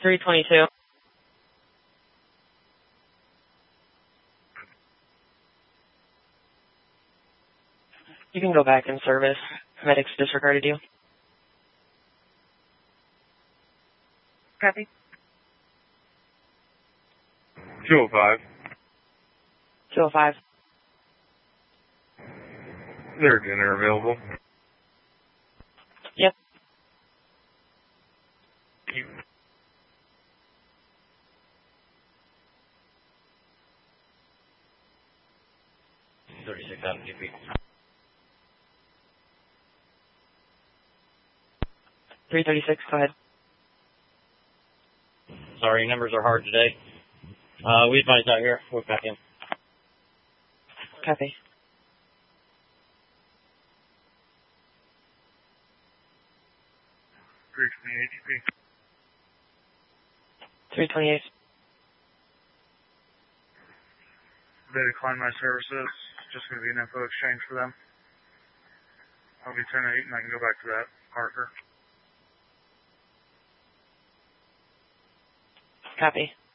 322. You can go back in service. Medics disregarded you. Copy. 205. 205. Their dinner available. Yep. 36 out of GP. 336, go ahead. Sorry, numbers are hard today. We advise out here. We're back in. Copy. GP. 328. They declined my services. Just going to be an info exchange for them. I'll be 10-8 and I can go back to that. Parker. Copy.